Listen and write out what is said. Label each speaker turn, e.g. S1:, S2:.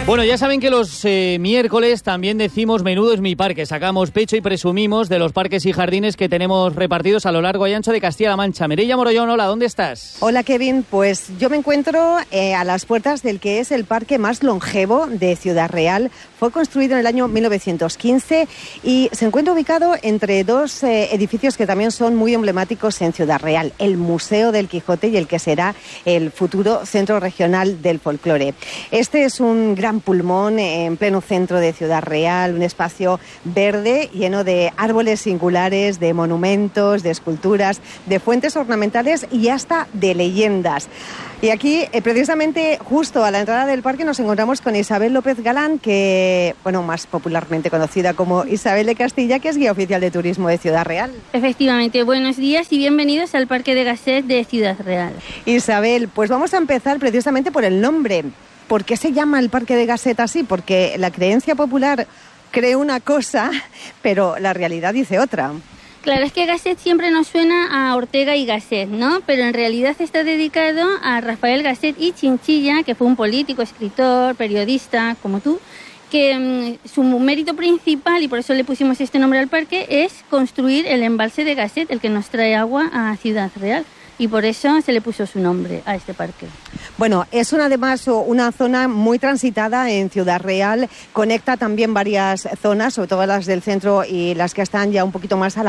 S1: Bueno, ya saben que los miércoles también decimos menudo es mi parque. Sacamos pecho y presumimos de los parques y jardines que tenemos repartidos a lo largo y ancho de Castilla-La Mancha. Mireia Morollón, hola, ¿dónde estás?
S2: Hola, Kevin. Pues yo me encuentro a las puertas del que es el parque más longevo de Ciudad Real. Fue construido en el año 1915 y se encuentra ubicado entre dos edificios que también son muy emblemáticos en Ciudad Real. El Museo del Quijote y el que será el futuro Centro Regional del Folclore. Este es un gran pulmón en pleno centro de Ciudad Real, un espacio verde lleno de árboles singulares, de monumentos, de esculturas, de fuentes ornamentales y hasta de leyendas. Y aquí, precisamente, justo a la entrada del parque, nos encontramos con Isabel López Galán, que, bueno, más popularmente conocida como Isabel de Castilla, que es guía oficial de turismo de Ciudad Real.
S3: Efectivamente, buenos días y bienvenidos al Parque de Gasset de Ciudad Real.
S2: Isabel, pues vamos a empezar precisamente por el nombre. ¿Por qué se llama el Parque de Gasset así? Porque la creencia popular cree una cosa, pero la realidad dice otra.
S3: Claro, es que Gasset siempre nos suena a Ortega y Gasset, ¿no? Pero en realidad está dedicado a Rafael Gasset y Chinchilla, que fue un político, escritor, periodista, como tú, que su mérito principal, y por eso le pusimos este nombre al parque, es construir el embalse de Gasset, el que nos trae agua a Ciudad Real. Y por eso se le puso su nombre a este parque.
S2: Bueno, es además una zona muy transitada en Ciudad Real, conecta también varias zonas, sobre todo las del centro y las que están ya un poquito más a la